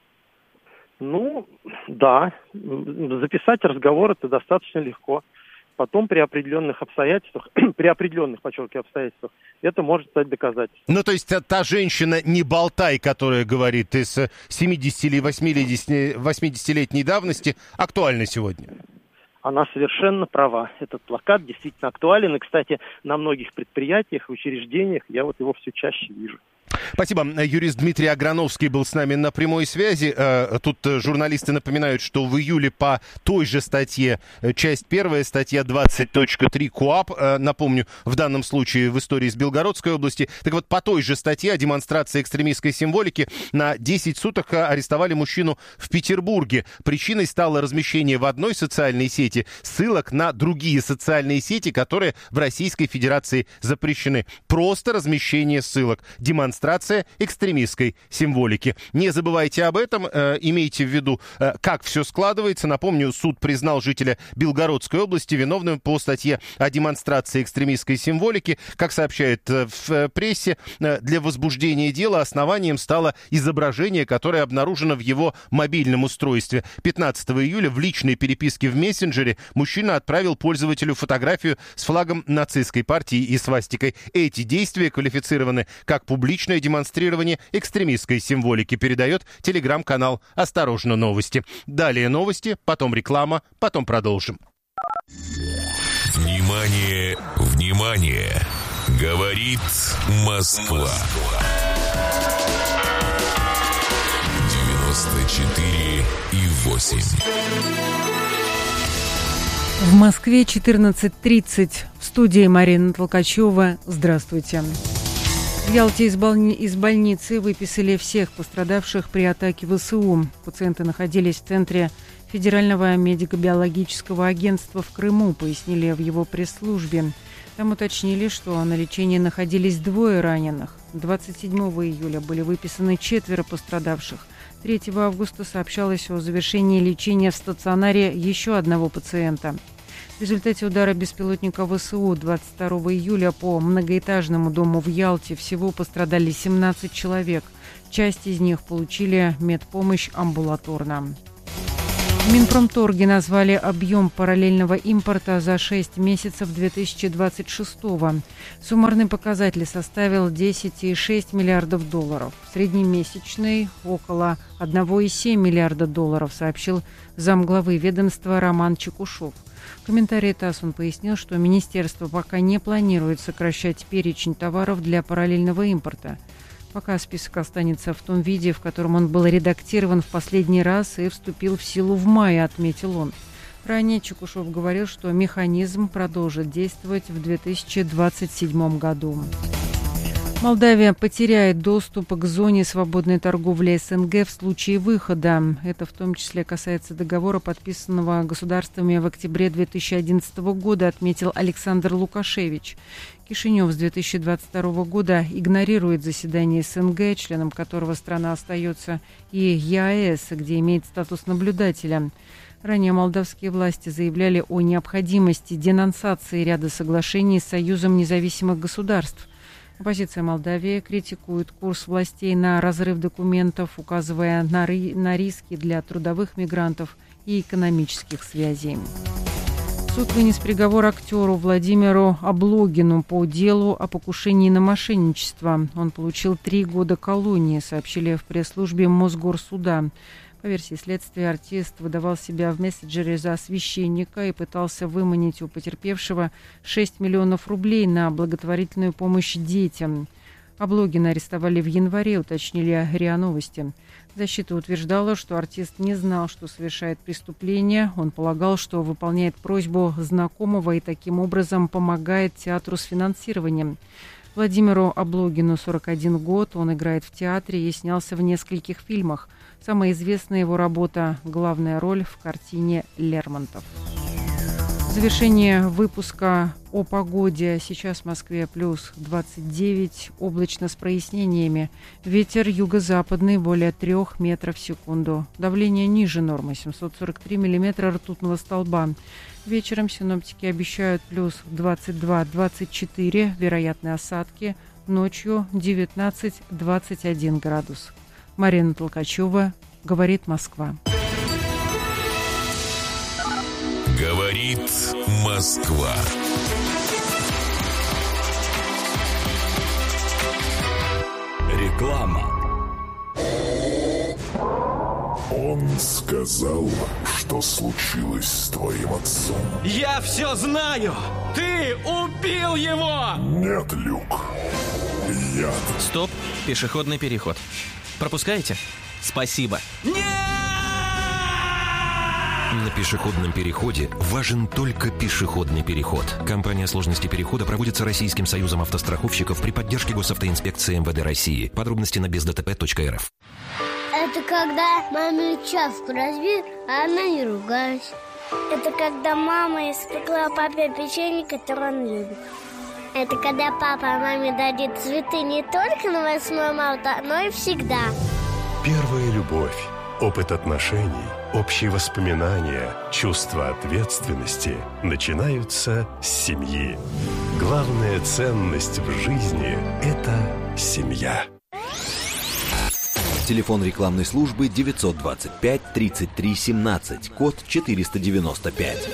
Да. Записать разговор это достаточно легко. Потом при определенных обстоятельствах, подчеркиваю, обстоятельствах, это может стать доказательством. То есть та женщина не болтай, которая говорит из 70 или 80-летней давности, актуальна сегодня? Она совершенно права. Этот плакат действительно актуален. И, кстати, на многих предприятиях, учреждениях я его все чаще вижу. Спасибо. Юрист Дмитрий Аграновский был с нами на прямой связи. Тут журналисты напоминают, что в июле по той же статье, часть 1, статья 20.3 КоАП, напомню, в данном случае в истории с Белгородской области, так вот, по той же статье о демонстрации экстремистской символики на 10 суток арестовали мужчину в Петербурге. Причиной стало размещение в одной социальной сети ссылок на другие социальные сети, которые в Российской Федерации запрещены. Просто размещение ссылок. Демонстрация экстремистской символики. Не забывайте об этом, имейте в виду, как все складывается. Напомню, суд признал жителя Белгородской области виновным по статье о демонстрации экстремистской символики. Как сообщает в прессе, для возбуждения дела основанием стало изображение, которое обнаружено в его мобильном устройстве. 15 июля в личной переписке в мессенджере мужчина отправил пользователю фотографию с флагом нацистской партии и свастикой. Эти действия квалифицированы как публичное демонстрирование экстремистской символики, передает телеграм-канал «Осторожно, новости». Далее новости, потом реклама, потом продолжим. Внимание, внимание! Говорит Москва. 94,8. В Москве 14:30. В студии Марина Толкачева. Здравствуйте. В Ялте из больницы выписали всех пострадавших при атаке ВСУ. Пациенты находились в центре Федерального медико-биологического агентства в Крыму, пояснили в его пресс-службе. Там уточнили, что на лечении находились 2 раненых. 27 июля были выписаны 4 пострадавших. 3 августа сообщалось о завершении лечения в стационаре еще 1 пациента. В результате удара беспилотника ВСУ 22 июля по многоэтажному дому в Ялте всего пострадали 17 человек. Часть из них получили медпомощь амбулаторно. В Минпромторге назвали объем параллельного импорта за 6 месяцев 2026-го. Суммарный показатель составил $10,6 миллиардов. Среднемесячный – около $1,7 миллиарда, сообщил замглавы ведомства Роман Чекушев. В комментарии ТАСС он пояснил, что министерство пока не планирует сокращать перечень товаров для параллельного импорта. Пока список останется в том виде, в котором он был редактирован в последний раз и вступил в силу в мае, отметил он. Ранее Чекушев говорил, что механизм продолжит действовать в 2027 году. Молдавия потеряет доступ к зоне свободной торговли СНГ в случае выхода. Это в том числе касается договора, подписанного государствами в октябре 2011 года, отметил Александр Лукашевич. Кишинев с 2022 года игнорирует заседание СНГ, членом которого страна остается, и ЕАЭС, где имеет статус наблюдателя. Ранее молдавские власти заявляли о необходимости денонсации ряда соглашений с Союзом независимых государств. Оппозиция Молдавии критикует курс властей на разрыв документов, указывая на риски для трудовых мигрантов и экономических связей. Суд вынес приговор актеру Владимиру Облогину по делу о покушении на мошенничество. Он получил 3 года колонии, сообщили в пресс-службе Мосгорсуда. По версии следствия, артист выдавал себя в мессенджере за священника и пытался выманить у потерпевшего 6 миллионов рублей на благотворительную помощь детям. Облогина арестовали в январе, уточнили РИА Новости. Защита утверждала, что артист не знал, что совершает преступление. Он полагал, что выполняет просьбу знакомого и таким образом помогает театру с финансированием. Владимиру Облогину 41 год, он играет в театре и снялся в нескольких фильмах. Самая известная его работа – главная роль в картине «Лермонтов». В завершение выпуска о погоде. Сейчас в Москве плюс 29, облачно с прояснениями. Ветер юго-западный более 3 метров в секунду. Давление ниже нормы 743 миллиметра ртутного столба. Вечером синоптики обещают плюс 22-24, вероятные осадки. Ночью 19-21 градус. Марина Толкачева, говорит Москва. Говорит Москва. Реклама. Он сказал, что случилось с твоим отцом. Я все знаю! Ты убил его! Нет, Люк. Яд. Стоп, пешеходный переход. Пропускаете? Спасибо. Нет! На пешеходном переходе важен только пешеходный переход. Кампания сложности перехода проводится Российским союзом автостраховщиков при поддержке Госавтоинспекции МВД России. Подробности на бездтп.рф. Это когда маме чашку разбил, а она не ругалась. Это когда мама испекла папе печенье, которое он любит. Это когда папа маме дарит цветы не только на 8 марта, но и всегда. Первая любовь, опыт отношений, общие воспоминания, чувство ответственности начинаются с семьи. Главная ценность в жизни – это семья. Телефон рекламной службы 925 33 17, код 495.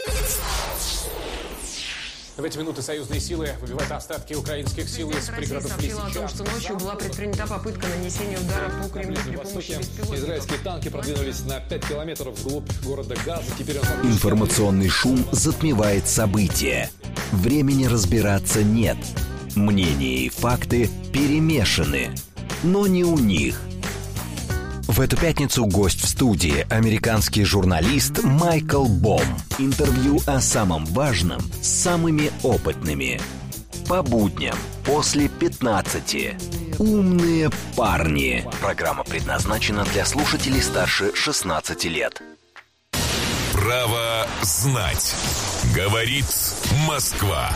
В эти минуты союзные силы выбивают остатки украинских сил из пригородов Лисичанска. О том, что ночью была предпринята попытка нанесения удара по Кремлю при помощи беспилотников. Израильские танки продвинулись на 5 километров вглубь города Газа. Теперь Информационный шум затмевает события. Времени разбираться нет. Мнения и факты перемешаны. Но не у них. В В эту пятницу гость в студии – американский журналист Майкл Бом. Интервью о самом важном с самыми опытными. По будням после 15. «Умные парни». Программа предназначена для слушателей старше 16 лет. Право знать. Говорит Москва.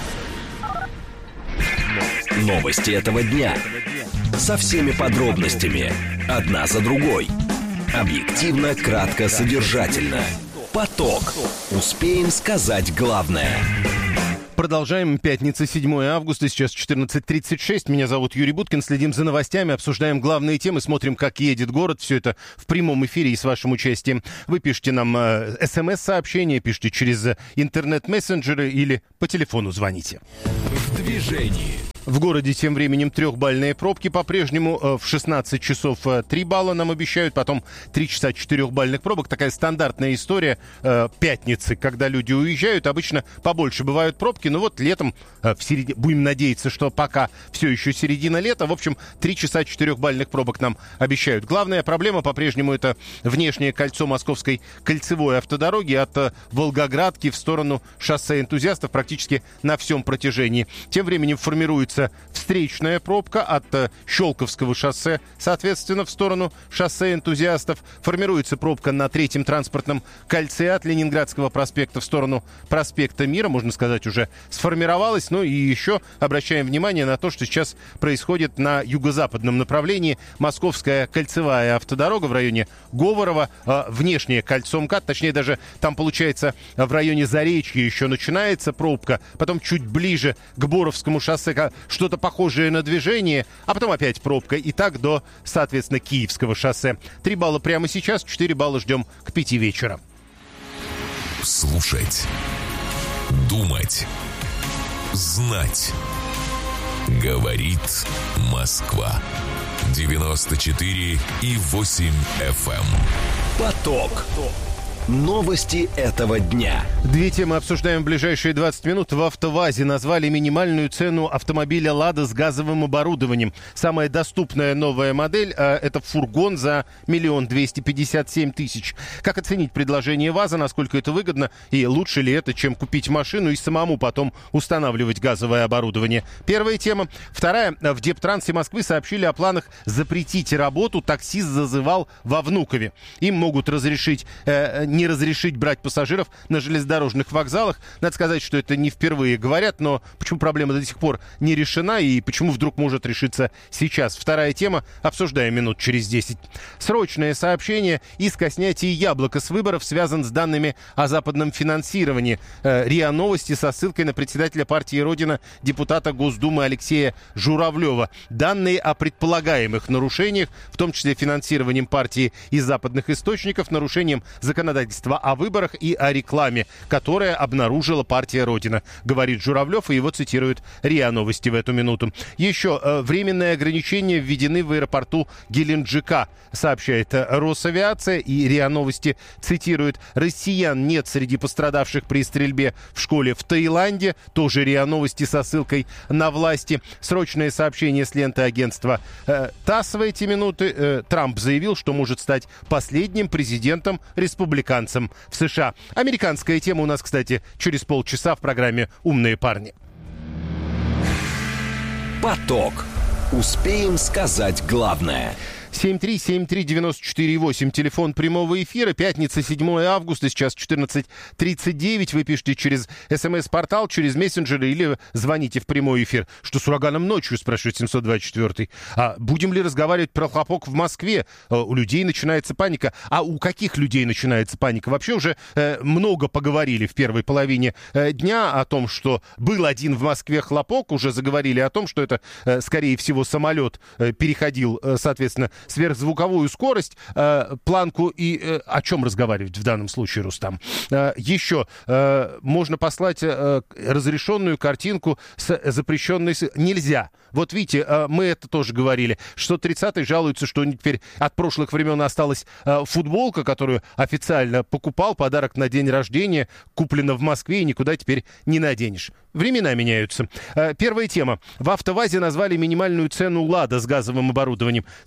Новости этого дня. Со всеми подробностями. Одна за другой. Объективно, кратко, содержательно. Поток. Успеем сказать главное. Продолжаем. Пятница, 7 августа, сейчас 14:36. Меня зовут Юрий Буткин. Следим за новостями, обсуждаем главные темы, смотрим, как едет город. Все это в прямом эфире и с вашим участием. Вы пишите нам смс-сообщения, пишите через интернет-мессенджеры или по телефону звоните. В движении. В городе тем временем 3-бальные пробки по-прежнему. В 16 часов 3 балла нам обещают, потом 3 часа 4-бальных пробок. Такая стандартная история пятницы, когда люди уезжают. Обычно побольше бывают пробки, но вот летом, будем надеяться, что пока все еще середина лета. В общем, 3 часа 4-бальных пробок нам обещают. Главная проблема по-прежнему это внешнее кольцо Московской кольцевой автодороги от Волгоградки в сторону шоссе Энтузиастов практически на всем протяжении. Тем временем формируется встречная пробка от Щелковского шоссе, соответственно, в сторону шоссе Энтузиастов. Формируется пробка на 3-м транспортном кольце от Ленинградского проспекта в сторону проспекта Мира. Можно сказать, уже сформировалась. Ну и еще обращаем внимание на то, что сейчас происходит на юго-западном направлении. Московская кольцевая автодорога в районе Говорова. Внешнее кольцо МКАД, точнее даже там получается в районе Заречья еще начинается пробка. Потом чуть ближе к Боровскому шоссе что-то похожее на движение, а потом опять пробка. И так до, соответственно, Киевского шоссе. 3 балла прямо сейчас, 4 балла ждем к 5 вечера. Слушать. Думать. Знать. Говорит Москва. 94,8 FM. Поток. Новости этого дня. 2 темы обсуждаем в ближайшие 20 минут. В «АвтоВАЗе» назвали минимальную цену автомобиля «Лада» с газовым оборудованием. Самая доступная новая модель это фургон за 1 257 000. Как оценить предложение ВАЗа, насколько это выгодно и лучше ли это, чем купить машину и самому потом устанавливать газовое оборудование? Первая тема. Вторая. В Дептрансе Москвы сообщили о планах запретить работу «Таксист зазывал» во Внукове. Им могут не разрешить брать пассажиров на железнодорожных вокзалах. Надо сказать, что это не впервые говорят, но почему проблема до сих пор не решена и почему вдруг может решиться сейчас? Вторая тема. Обсуждаем минут через 10. Срочное сообщение. Иск о снятии яблока с выборов связан с данными о западном финансировании. РИА Новости со ссылкой на председателя партии «Родина» депутата Госдумы Алексея Журавлева. Данные о предполагаемых нарушениях, в том числе финансированием партии из западных источников, нарушением законодательства о выборах и о рекламе, которая обнаружила партия «Родина», говорит Журавлев, и его цитируют РИА Новости в эту минуту. Еще временные ограничения введены в аэропорту Геленджика, сообщает Росавиация, и РИА Новости цитирует: россиян нет среди пострадавших при стрельбе в школе в Таиланде, тоже РИА Новости со ссылкой на власти. Срочное сообщение с ленты агентства ТАСС в эти минуты. Трамп заявил, что может стать последним президентом республиканцем в США. Американская тема у нас, кстати, через полчаса в программе «Умные парни». Поток. Успеем сказать главное. 7373948, телефон прямого эфира, пятница, 7 августа, сейчас 14:39, вы пишите через СМС-портал, через мессенджеры или звоните в прямой эфир. Что с ураганом ночью, спрашивает 724. А будем ли разговаривать про хлопок в Москве? У людей начинается паника. А у каких людей начинается паника? Вообще уже много поговорили в первой половине дня о том, что был один в Москве хлопок, уже заговорили о том, что это, скорее всего, самолет переходил, соответственно, сверхзвуковую скорость, планку и о чем разговаривать в данном случае, Рустам? Еще можно послать разрешенную картинку с запрещенной... Нельзя. Вот видите, мы это тоже говорили. 630-й жалуется, что теперь от прошлых времен осталась футболка, которую официально покупал, подарок на день рождения, куплена в Москве и никуда теперь не наденешь. Времена меняются. Первая тема. В «АвтоВАЗе» назвали минимальную цену «Лада» с газовым оборудованием. Самой доступной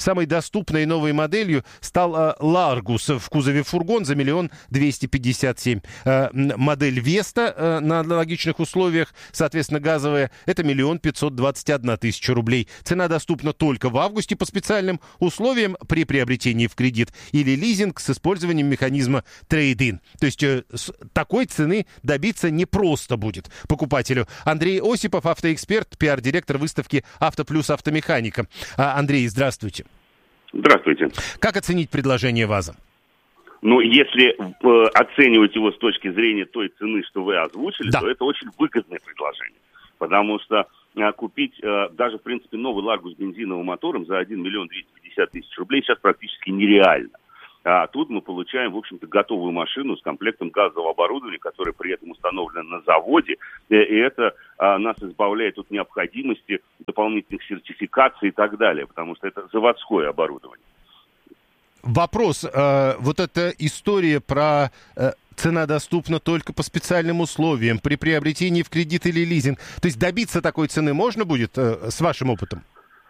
доступной новой моделью стал Ларгус в кузове фургон за 1 257 000. Модель Веста на аналогичных условиях, соответственно, газовая, это 1 521 000 рублей. Цена доступна только в августе по специальным условиям при приобретении в кредит или лизинг с использованием механизма трейд-ин. То есть такой цены добиться непросто будет покупателю. Андрей Осипов, автоэксперт, пиар-директор выставки «Авто плюс автомеханика». Андрей, здравствуйте. Здравствуйте. Как оценить предложение ВАЗа? Ну, если оценивать его с точки зрения той цены, что вы озвучили, то это очень выгодное предложение. Потому что купить даже, в принципе, новый Ларгус с бензиновым мотором за 1 250 000 рублей сейчас практически нереально. А тут мы получаем, в общем-то, готовую машину с комплектом газового оборудования, которое при этом установлено на заводе. И это нас избавляет от необходимости дополнительных сертификаций и так далее, потому что это заводское оборудование. Вопрос. Вот эта история про цена доступна только по специальным условиям, при приобретении в кредит или лизинг. То есть добиться такой цены можно будет с вашим опытом?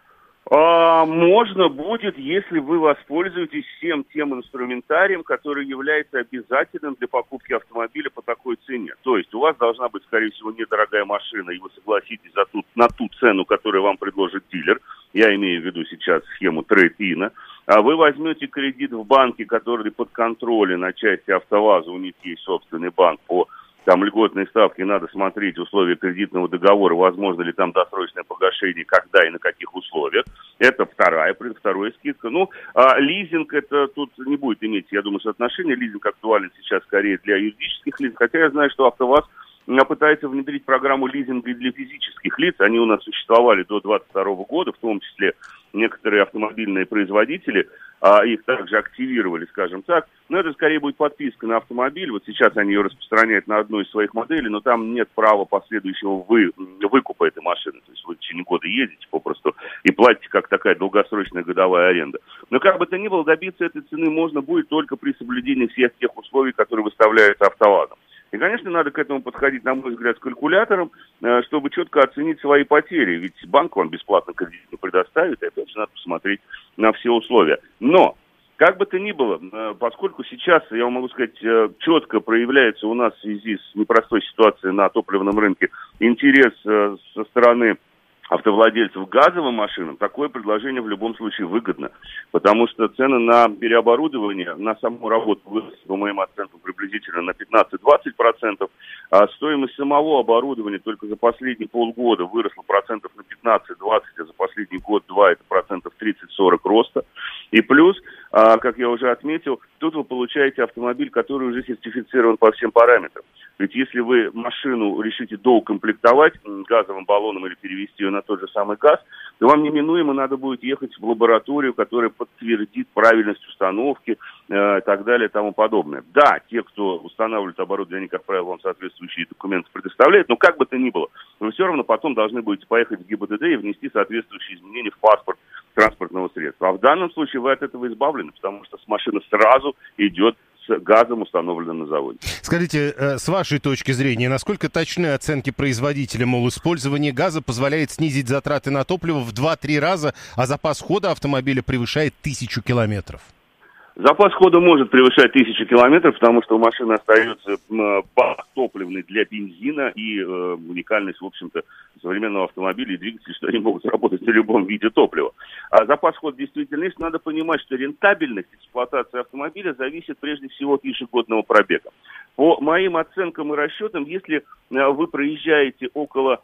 Можно будет, если вы воспользуетесь всем тем инструментарием, который является обязательным для покупки автомобиля по такой цене. То есть у вас должна быть, скорее всего, недорогая машина, и вы согласитесь на ту цену, которую вам предложит дилер. Я имею в виду сейчас схему трейд-ина. А вы возьмете кредит в банке, который под контролем на части АвтоВАЗа, у них есть собственный банк по там льготные ставки, надо смотреть условия кредитного договора, возможно ли там досрочное погашение, когда и на каких условиях. Это вторая скидка. Ну, лизинг, это тут не будет иметь, я думаю, соотношения. Лизинг актуален сейчас скорее для юридических лиц, хотя я знаю, что АвтоВАЗ пытается внедрить программу лизинга и для физических лиц. Они у нас существовали до 2022 года, в том числе некоторые автомобильные производители их также активировали, скажем так. Но это скорее будет подписка на автомобиль. Вот сейчас они ее распространяют на одной из своих моделей, но там нет права последующего выкупа этой машины. То есть вы в течение года ездите попросту и платите как такая долгосрочная годовая аренда. Но как бы то ни было, добиться этой цены можно будет только при соблюдении всех тех условий, которые выставляются АвтоВАЗом. И, конечно, надо к этому подходить, на мой взгляд, с калькулятором, чтобы четко оценить свои потери. Ведь банк вам бесплатно кредит не предоставит, и опять же надо посмотреть на все условия. Но, как бы то ни было, поскольку сейчас, я вам могу сказать, четко проявляется у нас в связи с непростой ситуацией на топливном рынке интерес со стороны автовладельцев к газовым машинам, такое предложение в любом случае выгодно, потому что цены на переоборудование, на саму работу выросли, по моим оценкам, приблизительно на 15-20%, а стоимость самого оборудования только за последние полгода выросла процентов на 15-20%, а за последний год-два это процентов 30-40 роста. И плюс, как я уже отметил, тут вы получаете автомобиль, который уже сертифицирован по всем параметрам. Ведь если вы машину решите доукомплектовать газовым баллоном или перевести ее на тот же самый газ, то вам неминуемо надо будет ехать в лабораторию, которая подтвердит правильность установки и так далее и тому подобное. Да, те, кто устанавливает оборудование, они, как правило, вам соответствующие документы предоставляют, но как бы то ни было, вы все равно потом должны будете поехать в ГИБДД и внести соответствующие изменения в паспорт транспортного средства. А в данном случае вы от этого избавлены, потому что машина сразу идет с газом, установленным на заводе. Скажите, с вашей точки зрения, насколько точны оценки производителя, мол, использование газа позволяет снизить затраты на топливо в 2-3 раза, а запас хода автомобиля превышает 1000 километров? Запас хода может превышать 1000 километров, потому что у машины остается бак топливный для бензина и уникальность, в общем-то, современного автомобиля и двигателей, что они могут работать на любом виде топлива. А запас хода действительно есть. Надо понимать, что рентабельность эксплуатации автомобиля зависит прежде всего от ежегодного пробега. По моим оценкам и расчетам, если вы проезжаете около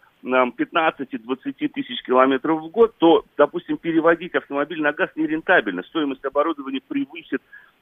15-20 тысяч километров в год, то, допустим, переводить автомобиль на газ нерентабельно. Стоимость оборудования превысит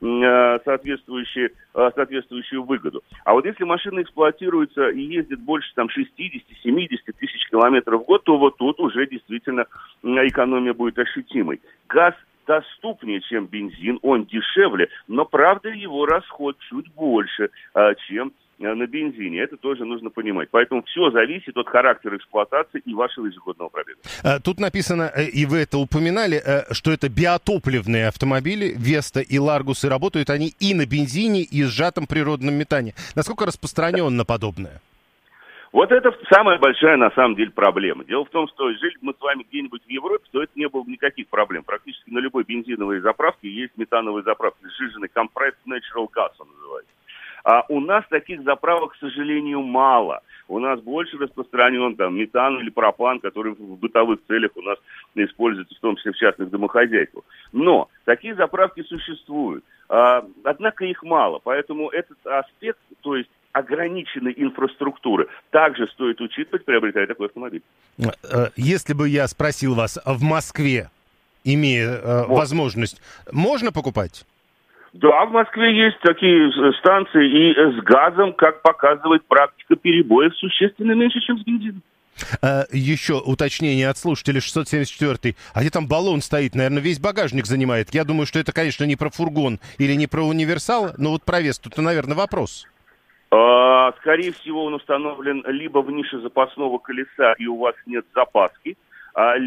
соответствующую выгоду. А вот если машина эксплуатируется и ездит больше 60-70 тысяч километров в год, то вот тут уже действительно экономия будет ощутимой. Газ доступнее, чем бензин, он дешевле, но, правда, его расход чуть больше, чем на бензине. Это тоже нужно понимать. Поэтому все зависит от характера эксплуатации и вашего ежегодного пробега. Тут написано, и вы это упоминали, что это биотопливные автомобили, Веста и Ларгус, и работают они и на бензине, и сжатом природном метане. Насколько распространенно подобное? Вот это самая большая, на самом деле, проблема. Дело в том, что жили мы с вами где-нибудь в Европе, то это не было никаких проблем. Практически на любой бензиновой заправке есть метановая заправка, сжиженный compressed natural gas он называется. А у нас таких заправок, к сожалению, мало. У нас больше распространен там метан или пропан, который в бытовых целях у нас используется, в том числе в частных домохозяйствах. Но такие заправки существуют. Однако их мало. Поэтому этот аспект, то есть ограниченной инфраструктуры, также стоит учитывать, приобретая такой автомобиль. Если бы я спросил вас, в Москве, имея возможность, можно покупать? Да, в Москве есть такие станции, и с газом, как показывает практика, перебоев существенно меньше, чем с бензином. Еще уточнение от слушателя 674-й. А где там баллон стоит? Наверное, весь багажник занимает. Я думаю, что это, конечно, не про фургон или не про универсал, но вот про вес тут, наверное, вопрос. Скорее всего, он установлен либо в нише запасного колеса, и у вас нет запаски,